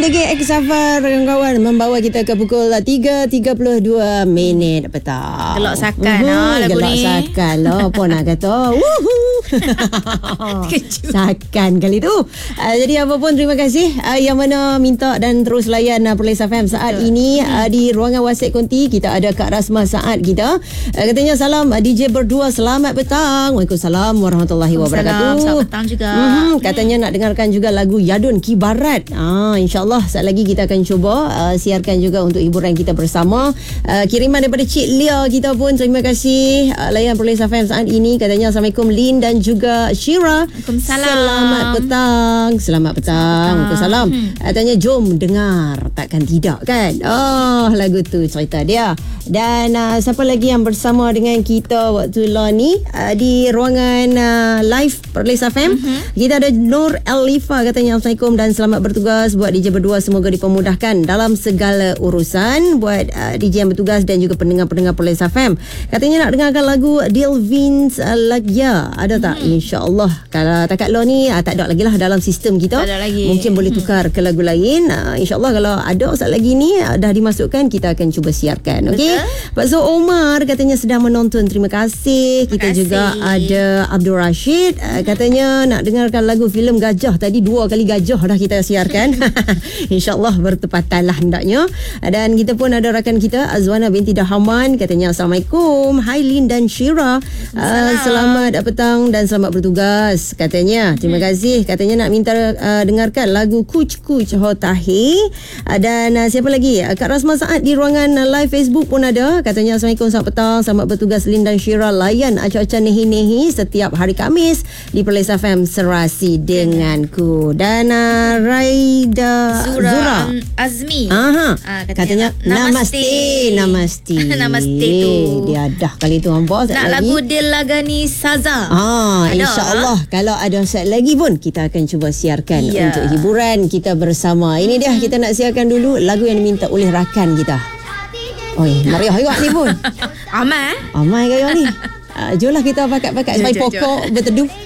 Degil X Safar kawan-kawan membawa kita ke pukul 3.32 petang. Gelak sakan lagu gelak ni. Gelak sakan lah. Apa nak kata? Sakan kali tu. Jadi apa pun terima kasih yang mana minta dan terus layan Perlis FM saat ini di ruangan WhatsApp Konti. Kita ada Kak Rasma saat kita. Katanya salam DJ berdua, selamat petang. Waalaikumsalam warahmatullahi wabarakatuh. Selamat petang juga. Katanya nak dengarkan juga lagu Yadun Kibarat. InsyaAllah saat lagi kita akan cuba siarkan juga untuk hiburan kita bersama. Kiriman daripada Cik Lia kita pun terima kasih layan Perlis FM saat ini. Katanya Assalamualaikum Lin dan juga Syira. Waalaikumsalam. Selamat petang. Selamat petang. Waalaikumsalam. Katanya jom dengar, takkan tidak kan. Lagu tu cerita dia. Dan siapa lagi yang bersama dengan kita waktu lah ni di ruangan live Perlis FM. Kita ada Nur Alifa, katanya Assalamualaikum dan selamat bertugas buat DJ berdua, semoga dipermudahkan dalam segala urusan buat DJ yang bertugas dan juga pendengar-pendengar Perlis FM. Katanya nak dengarkan lagu Dilvin's Lagya, ada tak? InsyaAllah. Kalau takat lo ni tak ada lagi lah dalam sistem kita. Tak ada lagi. Mungkin boleh tukar ke lagu lain. InsyaAllah kalau ada saat lagi ni dah dimasukkan, kita akan cuba siarkan. Okey. Pak Zul Omar katanya sedang menonton, terima kasih. Kita juga ada Abdul Rashid katanya nak dengarkan lagu filem Gajah. Tadi 2 kali Gajah dah kita siarkan. InsyaAllah bertepatan lah hendaknya. Dan kita pun ada rakan kita Azwana binti Dahaman, katanya Assalamualaikum, hai Lin dan Syira. Selamat petang dan selamat bertugas katanya. Terima kasih. Katanya nak minta dengarkan lagu Kuch Kuch Ho Tahi. Dan siapa lagi? Kak Rasma Saad di ruangan live Facebook pun ada. Katanya Assalamualaikum, selamat petang, selamat bertugas Lin dan Syira, layan acak-acak nehi-nehi setiap hari Khamis di Perlis FM serasi denganku. Dan Raida Zura Azmi katanya Namaste. Namaste tu dia dah kali tu hampa nak lagu Dilagani Saza. InsyaAllah kalau ada saat lagi pun kita akan cuba siarkan untuk hiburan kita bersama. Ini dia, kita nak siarkan dulu lagu yang diminta oleh rakan kita. Mariah juga ni pun. Amai kaya ni. Jomlah kita pakat-pakat sampai pokok berteduh.